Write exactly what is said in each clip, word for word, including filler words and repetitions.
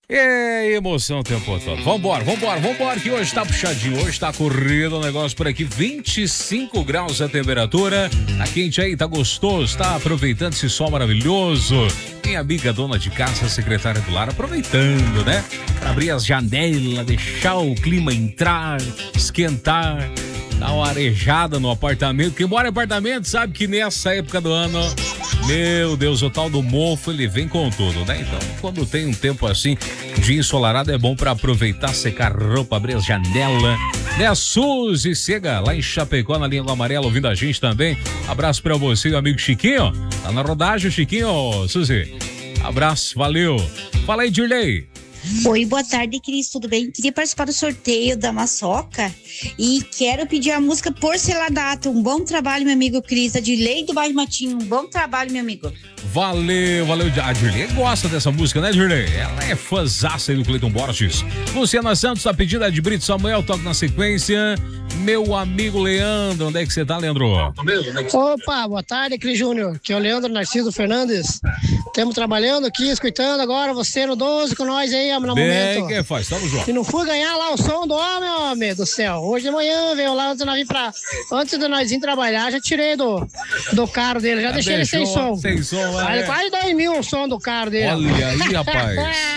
É emoção o tempo todo. Vambora, vambora, vambora, que hoje tá puxadinho, hoje tá corrido o negócio por aqui. vinte e cinco graus a temperatura, tá quente aí, tá gostoso, tá aproveitando esse sol maravilhoso. Minha amiga dona de casa, secretária do lar, aproveitando, né? Pra abrir as janelas, deixar o clima entrar, esquentar, dar uma arejada no apartamento. Quem mora em apartamento sabe que nessa época do ano, meu Deus, o tal do mofo, ele vem com tudo, né? Então, quando tem um tempo assim, dia ensolarado, é bom pra aproveitar, secar roupa, abrir as janelas, né? A Suzy Sega, lá em Chapecó, na Língua Amarela, ouvindo a gente também. Abraço pra você e o amigo Chiquinho. Tá na rodagem, Chiquinho, Suzy. Abraço, valeu. Fala aí, Dirley. Oi, boa tarde, Cris, tudo bem? Queria participar do sorteio da Maçoca e quero pedir a música Porcelanato. Um bom trabalho, meu amigo Cris. A Dirley do Bairro Matinho, um bom trabalho, meu amigo. Valeu, valeu. A Dirley gosta dessa música, né, Dirley? Ela é fãzaça aí do Cleiton Borges. Luciana Santos tá pedindo a de Brito Samuel, toca na sequência. Meu amigo Leandro, onde é que você tá, Leandro? Opa, boa tarde, Cris Júnior. Que é o Leandro Narciso Fernandes. Estamos trabalhando aqui, escutando agora você no doze com nós aí, no Bem, momento. que faz, tamo junto. Se não for ganhar lá o som do homem, homem do céu. Hoje de manhã veio lá, antes de nós vir pra, antes de nós ir trabalhar, já tirei do, do carro dele, já, já deixei deixou, ele sem som. Sem som, Aí é. quase dez mil o som do carro dele. Olha aí, rapaz.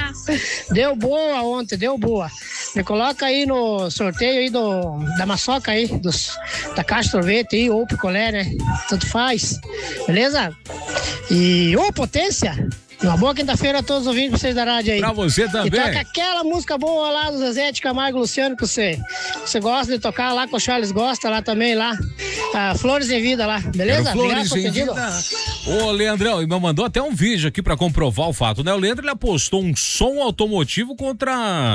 Deu boa ontem, deu boa. Me coloca aí no sorteio aí do, da Maçoca aí, dos, da caixa de sorvete aí, ou picolé, né? Tanto faz. Beleza? E, ô, potência! Uma boa quinta-feira a todos os ouvintes, vocês da rádio aí. Pra você também. E toca aquela música boa lá do Zezé de Camargo e Luciano que você, você gosta de tocar lá, que o Charles gosta lá também, lá. Ah, Flores em Vida lá, beleza? Quero Flores Obrigado por em pedido. Vida. Ô, Leandrão, ele me mandou até um vídeo aqui pra comprovar o fato, né? O Leandro, ele apostou um som automotivo contra